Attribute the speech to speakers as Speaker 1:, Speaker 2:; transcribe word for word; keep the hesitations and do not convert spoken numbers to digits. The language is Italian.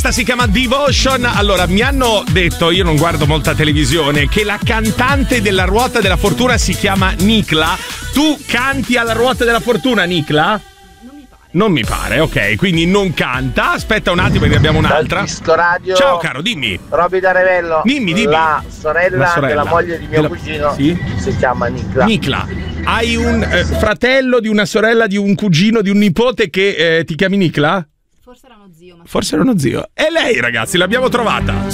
Speaker 1: Si chiama Devotion. Allora, mi hanno detto, io non guardo molta televisione, che la cantante della Ruota della Fortuna si chiama Nicla. Tu canti alla Ruota della Fortuna, Nicla? Non mi pare. Non mi pare, ok, quindi non canta. Aspetta un attimo, ne abbiamo un'altra.
Speaker 2: Dal Disco Radio.
Speaker 1: Ciao caro, dimmi.
Speaker 2: Roby da Revello.
Speaker 1: Dimmi, dimmi.
Speaker 2: La sorella,
Speaker 1: La sorella
Speaker 2: della moglie di mio
Speaker 1: della...
Speaker 2: cugino
Speaker 1: sì?
Speaker 2: si chiama Nicla.
Speaker 1: Nicla. Hai un eh, fratello di una sorella, di un cugino, di un nipote che eh, ti chiami Nicla?
Speaker 3: Forse era uno zio. Ma...
Speaker 1: Forse era uno zio. E lei, ragazzi, l'abbiamo trovata.